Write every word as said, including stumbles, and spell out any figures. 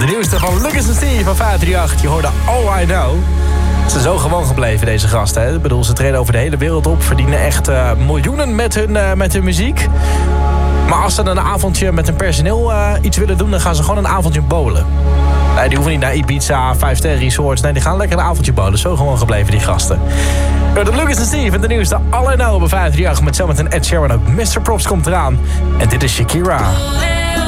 nieuwste van Lucas en Steve van vijf drie acht. Je hoorde All I Know. Ze zijn zo gewoon gebleven, deze gasten. Hè? Ik bedoel, ze treden over de hele wereld op. Verdienen echt uh, miljoenen met hun, uh, met hun muziek. Maar als ze dan een avondje met hun personeel uh, iets willen doen... dan gaan ze gewoon een avondje bowlen. Nee, die hoeven niet naar Ibiza, vijf sterren resorts. Nee, die gaan lekker een avondje bowlen. Zo gewoon gebleven, die gasten. De Lucas en Steve en de nieuwste All I Know op vijf drie acht. Met zometeen Ed Sheeran ook. mister Props komt eraan. En dit is Shakira.